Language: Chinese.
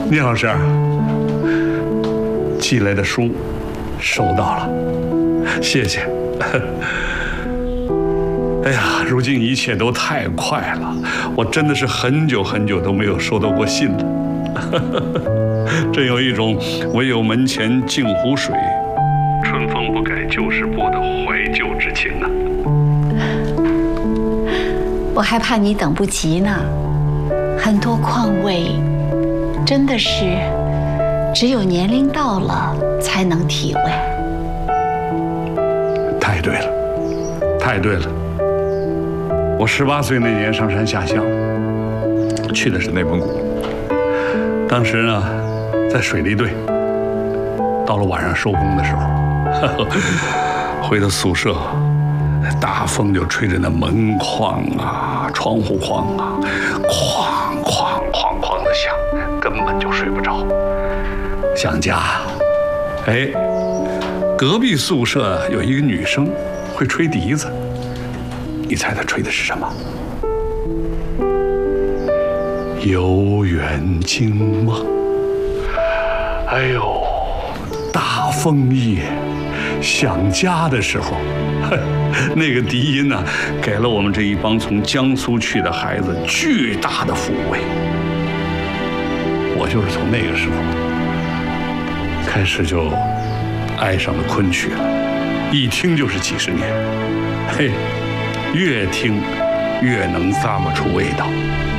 聂老师，寄来的书收到了，谢谢。哎呀，如今一切都太快了，我真的是很久很久都没有收到过信了。真有一种唯有门前镜湖水，春风不改旧时过的怀旧之情啊！ 我还怕你等不及呢，很多况味，真的是只有年龄到了才能体会。 太对了，太对了！我18岁那年上山下乡，去的是内蒙古。当时呢，在水利队。到了晚上收工的时候，回到宿舍，大风就吹着那门框啊、窗户框啊，哐哐哐哐的响，根本就睡不着。想家，哎，隔壁宿舍有一个女生会吹笛子，你猜她吹的是什么？游园惊梦。哎呦，大枫叶，想家的时候，那个笛音呢，给了我们这一帮从江苏去的孩子巨大的抚慰。我就是从那个时候开始就爱上了昆曲了，一听就是几十年，嘿，越听越能咂摸出味道。